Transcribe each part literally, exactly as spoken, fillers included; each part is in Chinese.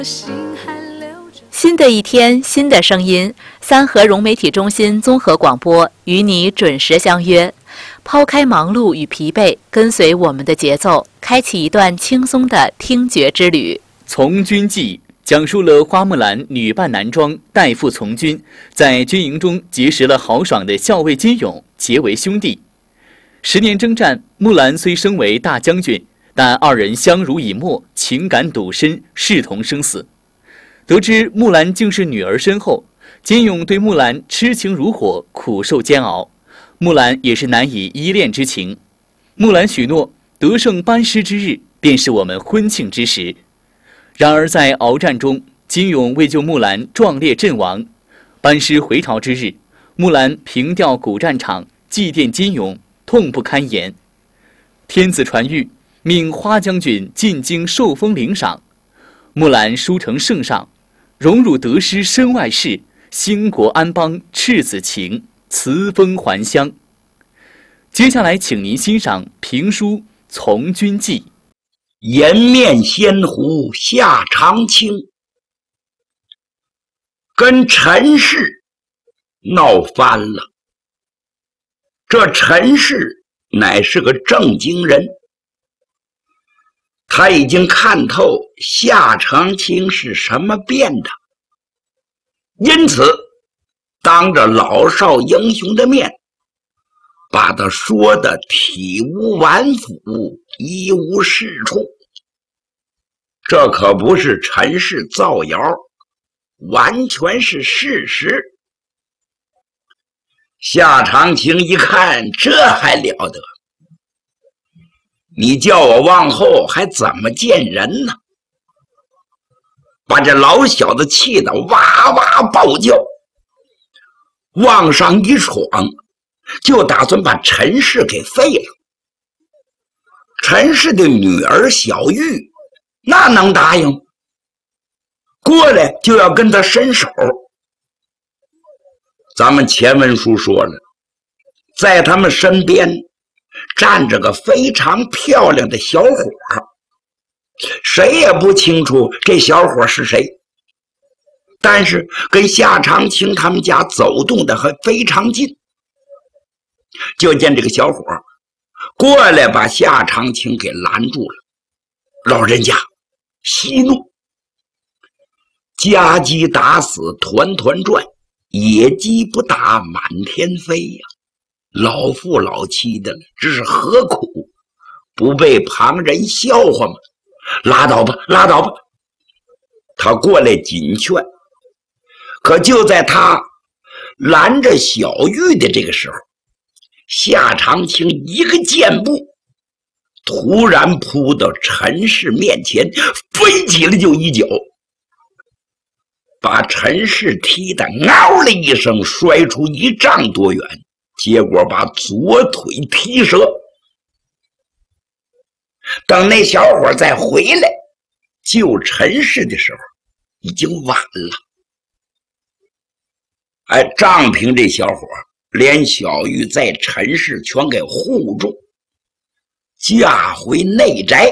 新的一天，新的声音，三河融媒体中心综合广播与你准时相约。抛开忙碌与疲惫，跟随我们的节奏，开启一段轻松的听觉之旅。 从军记讲述了花木兰女扮男装代父从军，在军营中结识了豪爽的校尉金勇，结为兄弟。十年征战，木兰虽升为大将军，但二人相濡以沫，情感笃深，视同生死。得知木兰竟是女儿身后，金勇对木兰痴情如火，苦受煎熬。木兰也是难以依恋之情。木兰许诺，得胜班师之日，便是我们婚庆之时。然而在鏖战中，金勇为救木兰壮烈阵亡。班师回朝之日，木兰凭吊古战场，祭奠金勇，痛不堪言。天子传谕，命花将军进京受封领赏。木兰书成圣上，荣辱得失身外事，兴国安邦赤子情，辞封还乡。接下来请您欣赏评书《从军记》。 颜面仙狐夏长青跟陈氏闹翻了。这陈氏乃是个正经人，他已经看透夏长青是什么变的，因此当着老少英雄的面，把他说的体无完肤，一无是处。这可不是陈氏造谣，完全是事实。夏长青一看，这还了得，你叫我往后还怎么见人呢？把这老小子气得哇哇暴叫，往上一闯，就打算把陈氏给废了。陈氏的女儿小玉那能答应？过来就要跟他伸手。咱们前文书说了，在他们身边站着个非常漂亮的小伙，谁也不清楚这小伙是谁，但是跟夏长青他们家走动的还非常近。就见这个小伙过来把夏长青给拦住了。老人家息怒，家鸡打死团团转，野鸡不打满天飞呀，老夫老妻的了，这是何苦？不被旁人笑话吗？拉倒吧，拉倒吧。他过来紧劝，可就在他拦着小玉的这个时候，夏长青一个箭步突然扑到陈氏面前，飞起来就一脚，把陈氏踢得嗷了一声，摔出一丈多远，结果把左腿踢折。等那小伙再回来救陈氏的时候，已经晚了。哎，仗凭这小伙连小玉在陈氏全给护住，嫁回内宅。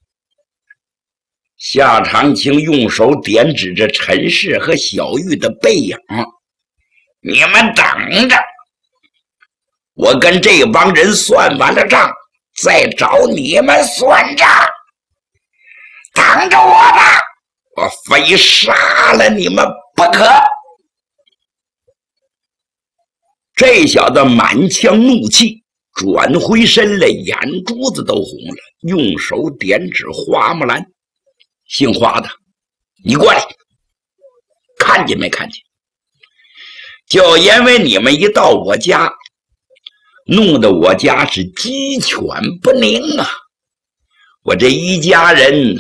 夏长青用手点指着陈氏和小玉的背影，你们等着，我跟这帮人算完了账，再找你们算账。等着我吧，我非杀了你们不可。这小子满腔怒气，转回身来，眼珠子都红了，用手点指花木兰，姓花的，你过来，看见没看见？就因为你们一到我家，弄得我家是鸡犬不宁啊！我这一家人